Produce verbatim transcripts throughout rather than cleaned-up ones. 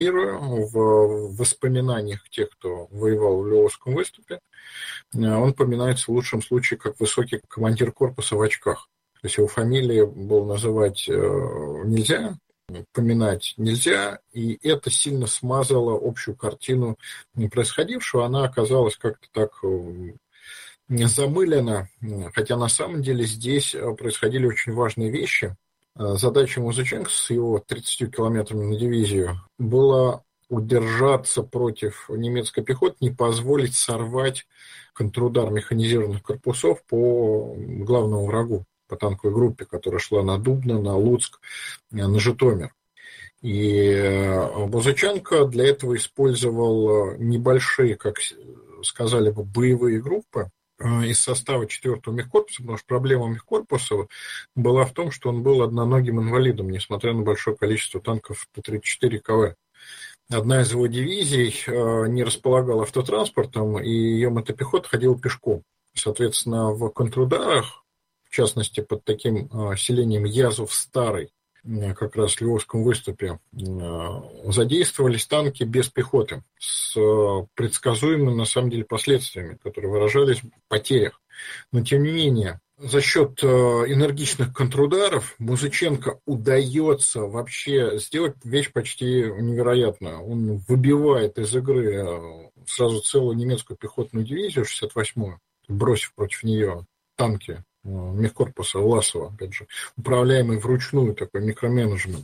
в воспоминаниях тех, кто воевал в Львовском выступе, он поминается в лучшем случае как высокий командир корпуса в очках. То есть его фамилию было называть нельзя, поминать нельзя, и это сильно смазало общую картину происходившего. Она оказалась как-то так замылена, хотя на самом деле здесь происходили очень важные вещи. Задача Музыченко с его тридцатью километрами на дивизию была удержаться против немецкой пехоты, не позволить сорвать контрудар механизированных корпусов по главному врагу, по танковой группе, которая шла на Дубно, на Луцк, на Житомир. И Музыченко для этого использовал небольшие, как сказали бы, боевые группы из состава четвёртого мехкорпуса, потому что проблема мехкорпуса была в том, что он был одноногим инвалидом, несмотря на большое количество танков Т тридцать четыре К В. Одна из его дивизий не располагала автотранспортом, и ее мотопехота ходила пешком. Соответственно, в контрударах, в частности, под таким селением Язов-Старый, как раз в Львовском выступе, задействовались танки без пехоты с предсказуемыми, на самом деле, последствиями, которые выражались в потерях. Но, тем не менее, за счет энергичных контрударов Музыченко удается вообще сделать вещь почти невероятную. Он выбивает из игры сразу целую немецкую пехотную дивизию, шестьдесят восьмую, бросив против нее танки мехкорпуса Власова, опять же, управляемый вручную, такой микроменеджмент.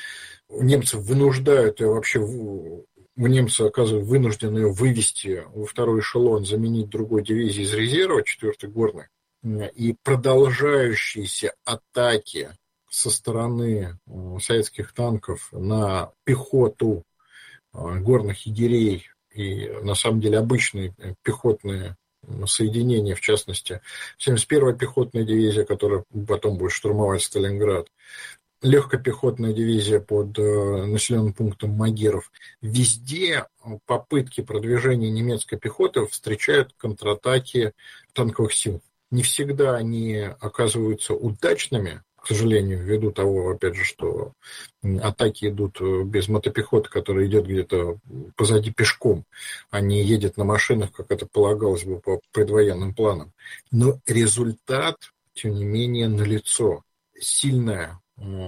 Немцы вынуждают ее вообще, в немцы оказывают вынуждены ее вывести во второй эшелон, заменить другой дивизии из резерва, четвёртой горной. И продолжающиеся атаки со стороны советских танков на пехоту горных егерей и, на самом деле, обычные пехотные соединения, в частности, семьдесят первая пехотная дивизия, которая потом будет штурмовать Сталинград, легкая пехотная дивизия под населенным пунктом Магиров. Везде попытки продвижения немецкой пехоты встречают контратаки танковых сил. Не всегда они оказываются удачными, к сожалению, ввиду того, опять же, что атаки идут без мотопехоты, которая идет где-то позади пешком, а не едет на машинах, как это полагалось бы по предвоенным планам. Но результат, тем не менее, налицо. Сильная,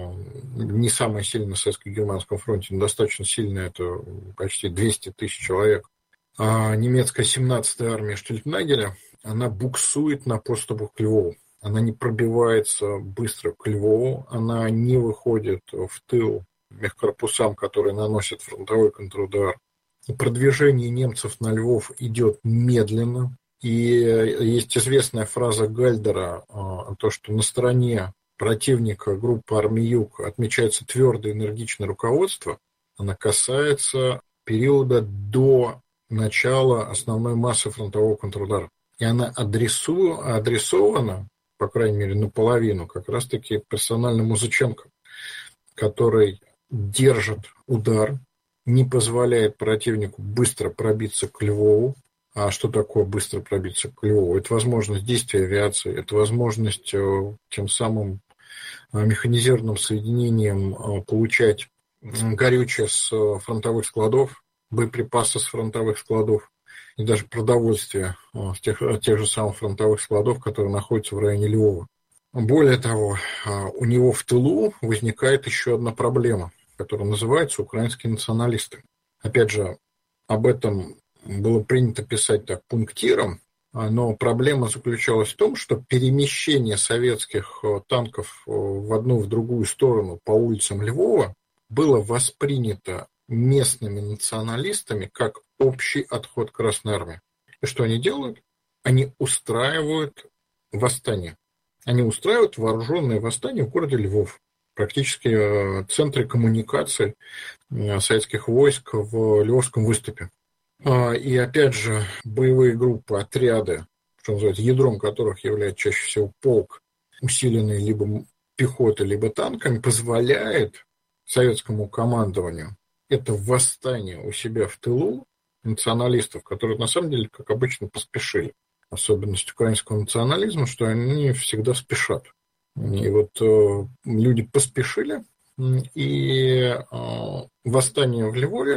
не самая сильная на советско-германском фронте, но достаточно сильная, это почти двести тысяч человек. А немецкая семнадцатая армия Штильтенагеля, она буксует на подступах к Львову. Она не пробивается быстро к Львову, она не выходит в тыл мехкорпусам, которые наносят фронтовой контрудар. Продвижение немцев на Львов идет медленно. И есть известная фраза Гальдера, то, что на стороне противника группы армий Юг отмечается твердое энергичное руководство. Она касается периода до начала основной массы фронтового контрудара. И она адресу, адресована, по крайней мере, наполовину, как раз-таки персонально Музыченко, который держит удар, не позволяет противнику быстро пробиться к Львову. А что такое быстро пробиться к Львову? Это возможность действия авиации, это возможность тем самым механизированным соединением получать горючее с фронтовых складов, боеприпасы с фронтовых складов и даже продовольствие с тех, тех же самых фронтовых складов, которые находятся в районе Львова. Более того, у него в тылу возникает еще одна проблема, которая называется украинские националисты. Опять же, об этом было принято писать так пунктиром, но проблема заключалась в том, что перемещение советских танков в одну в другую сторону по улицам Львова было воспринято местными националистами как общий отход Красной Армии. И что они делают? Они устраивают восстание. Они устраивают вооруженное восстание в городе Львов, практически в центре коммуникации советских войск в Львовском выступе. И опять же, боевые группы, отряды, что называется, ядром которых является чаще всего полк, усиленный либо пехотой, либо танками, позволяет советскому командованию это восстание у себя в тылу националистов, которые на самом деле, как обычно, поспешили. Особенность украинского национализма, что они всегда спешат. И вот э, люди поспешили, и э, восстание в Львове